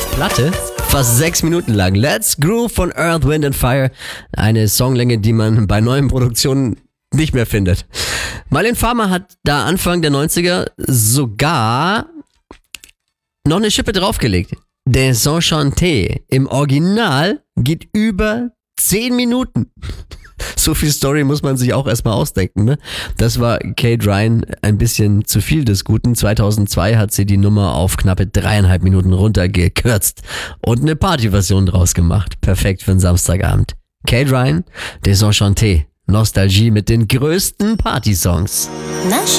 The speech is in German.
als Platte. Fast 6 Minuten lang. Let's Groove von Earth, Wind and Fire. Eine Songlänge, die man bei neuen Produktionen nicht mehr findet. Mylène Farmer hat da Anfang der 90er sogar noch eine Schippe draufgelegt. Desenchanté im Original geht über 10 Minuten. So viel Story muss man sich auch erstmal ausdenken, ne? Das war Kate Ryan ein bisschen zu viel des Guten. 2002 hat sie die Nummer auf knappe 3,5 Minuten runtergekürzt und eine Partyversion draus gemacht. Perfekt für einen Samstagabend. Kate Ryan, Desenchanté, Nostalgie mit den größten Partysongs. Na schön.